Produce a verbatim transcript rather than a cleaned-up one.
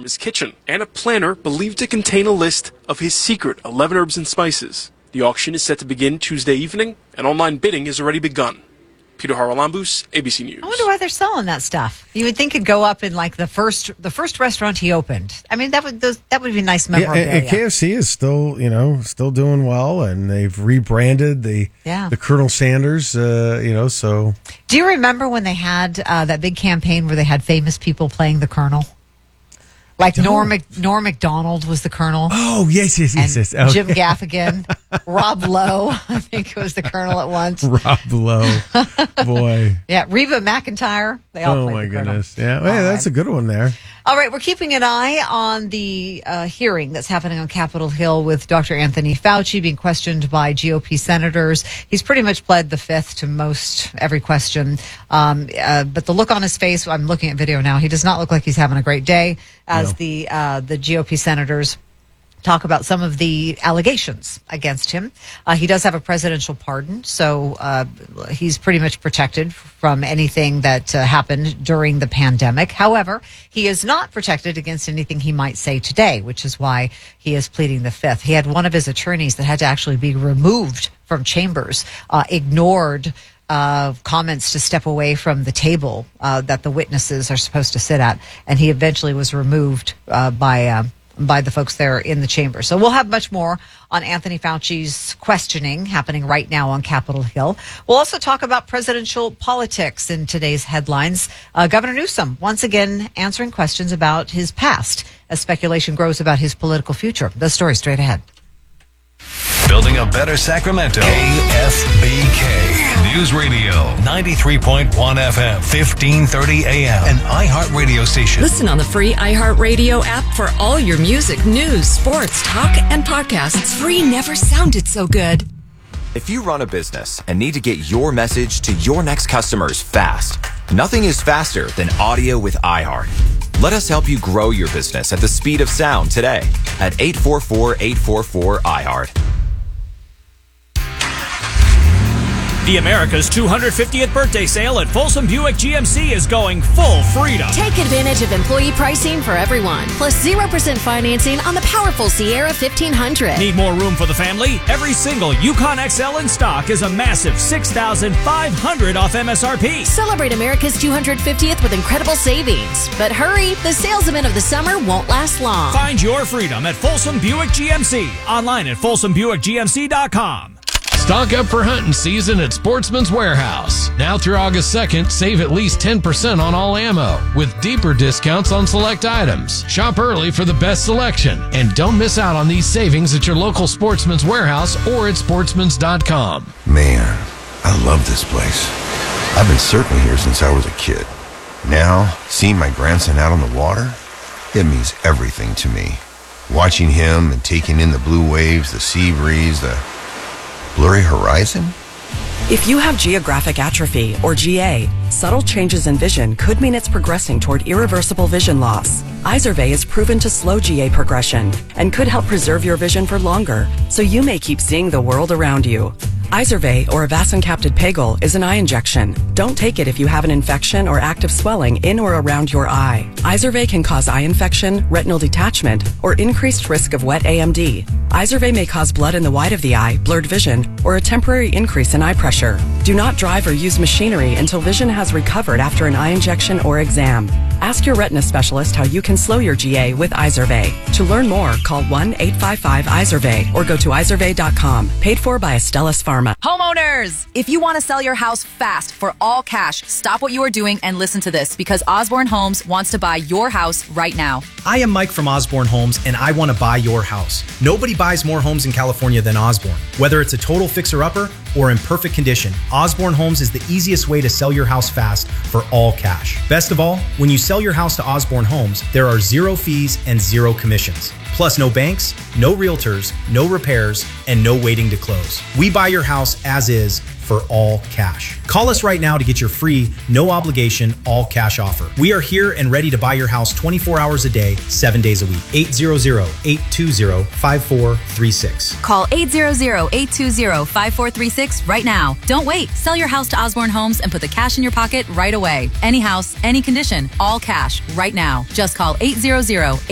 from his kitchen and a planner believed to contain a list of his secret eleven herbs and spices. The auction is set to begin Tuesday evening, and online bidding has already begun. Peter Haralambous, A B C News. I wonder why they're selling that stuff. You would think it'd go up in like the first the first restaurant he opened. I mean, that would those, that would be nice memorabilia. Yeah, and, and K F C is still, you know, still doing well, and they've rebranded the yeah. the Colonel Sanders, uh, you know, so. Do you remember when they had uh, that big campaign where they had famous people playing the Colonel? Like Norm, Mac- Norm Macdonald was the Colonel. Oh, yes, yes, yes. And yes. Okay. Jim Gaffigan. Rob Lowe, I think, was the Colonel at once. Rob Lowe. Boy. Yeah, Reba McEntire. They all oh, played my the goodness. Colonel. Yeah, well, hey, that's right. A good one there. All right, we're keeping an eye on the uh, hearing that's happening on Capitol Hill with Doctor Anthony Fauci being questioned by G O P senators. He's pretty much pled the fifth to most every question. Um, uh, but the look on his face, I'm looking at video now, he does not look like he's having a great day as No. the uh, the G O P senators talk about some of the allegations against him. Uh, he does have a presidential pardon, so uh, he's pretty much protected from anything that uh, happened during the pandemic. However, he is not protected against anything he might say today, which is why he is pleading the fifth. He had one of his attorneys that had to actually be removed from chambers, uh, ignored Uh, comments to step away from the table uh, that the witnesses are supposed to sit at, and he eventually was removed uh, by uh, by the folks there in the chamber. So we'll have much more on Anthony Fauci's questioning happening right now on Capitol Hill. We'll also talk about presidential politics in today's headlines. Uh, Governor Newsom once again answering questions about his past as speculation grows about his political future. The story straight ahead. Building a better Sacramento. K F B K News Radio, ninety-three point one F M, fifteen thirty A M, an iHeart radio station. Listen on the free iHeart Radio app for all your music, news, sports, talk, and podcasts. Free never sounded so good. If you run a business and need to get your message to your next customers fast, nothing is faster than audio with iHeart. Let us help you grow your business at the speed of sound today at eight four four, eight four four, iHeart. The America's two hundred fiftieth birthday sale at Folsom Buick G M C is going full freedom. Take advantage of employee pricing for everyone, plus zero percent financing on the powerful Sierra fifteen hundred. Need more room for the family? Every single Yukon X L in stock is a massive six thousand five hundred dollars off M S R P. Celebrate America's two hundred fiftieth with incredible savings. But hurry, the sales event of the summer won't last long. Find your freedom at Folsom Buick G M C. Online at folsom buick g m c dot com. Stock up for hunting season at Sportsman's Warehouse. Now through August second, save at least ten percent on all ammo, with deeper discounts on select items. Shop early for the best selection, and don't miss out on these savings at your local Sportsman's Warehouse or at sportsmans dot com. Man, I love this place. I've been surfing here since I was a kid. Now, seeing my grandson out on the water, it means everything to me. Watching him and taking in the blue waves, the sea breeze, the blurry horizon? If you have geographic atrophy, or G A, subtle changes in vision could mean it's progressing toward irreversible vision loss. Izervay is proven to slow G A progression and could help preserve your vision for longer, so you may keep seeing the world around you. Izervay, or avacincaptad pegol, is an eye injection. Don't take it if you have an infection or active swelling in or around your eye. Izervay can cause eye infection, retinal detachment, or increased risk of wet A M D. Izervay may cause blood in the white of the eye, blurred vision, or a temporary increase in eye pressure. Do not drive or use machinery until vision has recovered after an eye injection or exam. Ask your retina specialist how you can slow your G A with Izervay. To learn more, call one eight five five Izervay or go to izervay dot com. Paid for by Astellas Pharma. Homeowners, if you want to sell your house fast for all cash, stop what you are doing and listen to this, because Osborne Homes wants to buy your house right now. I am Mike from Osborne Homes, and I want to buy your house. Nobody buys more homes in California than Osborne. Whether it's a total fixer-upper or in perfect condition, Osborne Homes is the easiest way to sell your house fast for all cash. Best of all, when you sell your house to Osborne Homes, there are zero fees and zero commissions. Plus no banks, no realtors, no repairs, and no waiting to close. We buy your house as is for all cash. Call us right now to get your free, no obligation, all cash offer. We are here and ready to buy your house twenty-four hours a day, seven days a week. eight hundred, eight two zero, five four three six. Call eight hundred, eight two zero, five four three six right now. Don't wait. Sell your house to Osborne Homes and put the cash in your pocket right away. Any house, any condition, all cash right now. Just call eight hundred,